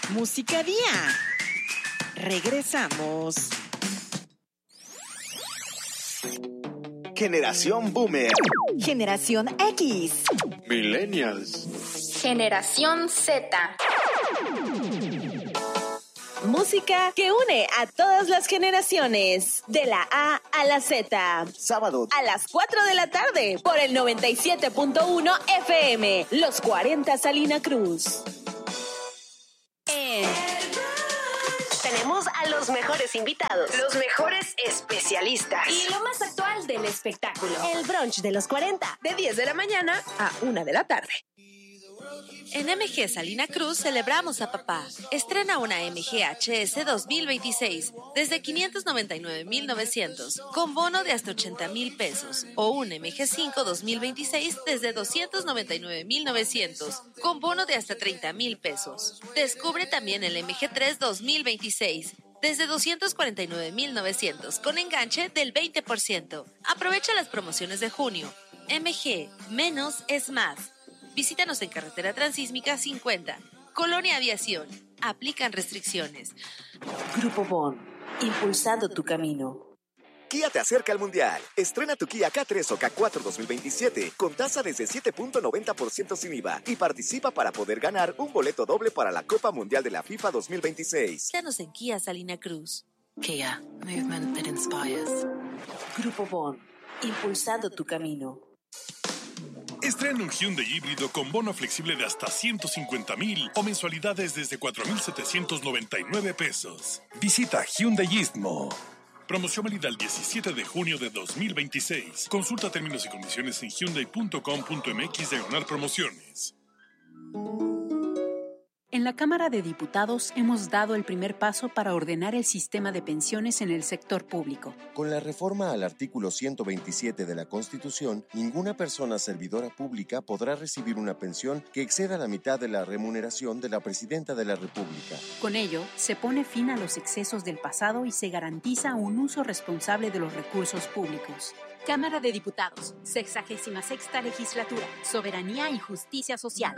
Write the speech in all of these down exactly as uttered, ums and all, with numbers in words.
Música Día. Regresamos. Generación Boomer. Generación X. Millennials. Generación Z. Música que une a todas las generaciones, de la A a la Z. Sábado A las cuatro de la tarde, por el noventa y siete punto uno F M, Los cuarenta Salina Cruz. En... Tenemos a los mejores invitados, Los mejores especialistas. y lo más actual del espectáculo. El brunch de los cuarenta. De diez de la mañana a una de la tarde. En M G Salina Cruz celebramos a papá. Estrena una M G H S dos mil veintiséis desde quinientos noventa y nueve mil novecientos con bono de hasta ochenta mil pesos o un M G cinco dos mil veintiséis desde doscientos noventa y nueve mil novecientos con bono de hasta treinta mil pesos. Descubre también el M G tres dos mil veintiséis desde doscientos cuarenta y nueve mil novecientos con enganche del veinte por ciento. Aprovecha las promociones de junio. M G, menos es más. Visítanos en Carretera Transísmica cincuenta, Colonia Aviación. Aplican restricciones. Grupo Bon, impulsando tu camino. Kia te acerca al Mundial. Estrena tu Kia K tres o K cuatro dos mil veintisiete con tasa desde siete punto noventa por ciento sin I V A y participa para poder ganar un boleto doble para la Copa Mundial de la FIFA dos mil veintiséis. Visítanos en Kia Salina Cruz. Kia, movement that inspires. Grupo Bon, impulsando tu camino. Estrena un Hyundai híbrido con bono flexible de hasta ciento cincuenta mil o mensualidades desde cuatro mil setecientos noventa y nueve pesos. Visita Hyundai Istmo. Promoción válida el diecisiete de junio de dos mil veintiséis. Consulta términos y condiciones en hyundai punto com punto m x diagonal promociones. En la Cámara de Diputados hemos dado el primer paso para ordenar el sistema de pensiones en el sector público. Con la reforma al artículo ciento veintisiete de la Constitución, ninguna persona servidora pública podrá recibir una pensión que exceda la mitad de la remuneración de la Presidenta de la República. Con ello, se pone fin a los excesos del pasado y se garantiza un uso responsable de los recursos públicos. Cámara de Diputados, sexagésima sexta legislatura, Soberanía y Justicia Social.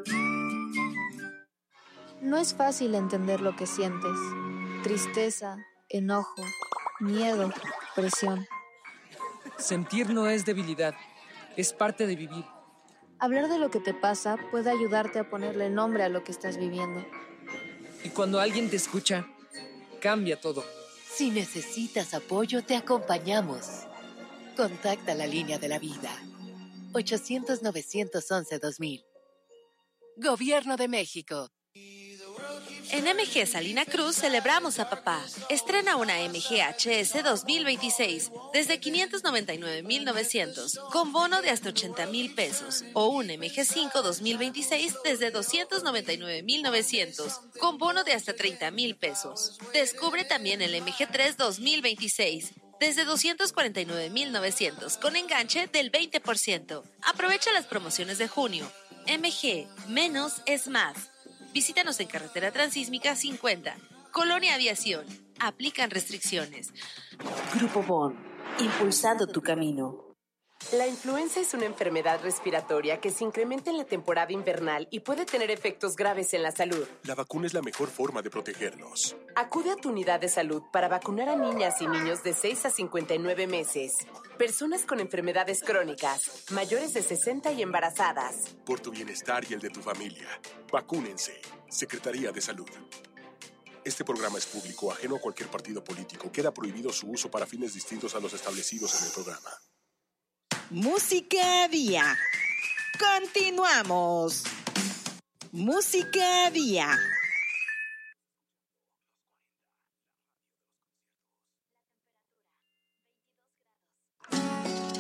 No es fácil entender lo que sientes. Tristeza, enojo, miedo, presión. Sentir no es debilidad, es parte de vivir. Hablar de lo que te pasa puede ayudarte a ponerle nombre a lo que estás viviendo. Y cuando alguien te escucha, cambia todo. Si necesitas apoyo, te acompañamos. Contacta la línea de la vida. ochocientos, novecientos once, dos mil. Gobierno de México. En M G Salina Cruz celebramos a papá. Estrena una M G H S dos mil veintiséis desde quinientos noventa y nueve mil novecientos con bono de hasta ochenta mil pesos o un M G cinco dos mil veintiséis desde doscientos noventa y nueve mil novecientos con bono de hasta treinta mil pesos. Descubre también el M G tres dos mil veintiséis desde doscientos cuarenta y nueve mil novecientos con enganche del veinte por ciento. Aprovecha las promociones de junio. M G, menos es más. Visítanos en Carretera Transísmica cincuenta, Colonia Aviación. Aplican restricciones. Grupo Bon, impulsando tu camino. La influenza es una enfermedad respiratoria que se incrementa en la temporada invernal y puede tener efectos graves en la salud. La vacuna es la mejor forma de protegernos. Acude a tu unidad de salud para vacunar a niñas y niños de seis a cincuenta y nueve meses, personas con enfermedades crónicas, mayores de sesenta y embarazadas. Por tu bienestar y el de tu familia, vacúnense. Secretaría de Salud. Este programa es público, ajeno a cualquier partido político. Queda prohibido su uso para fines distintos a los establecidos en el programa. Música Día. Continuamos. Música Día.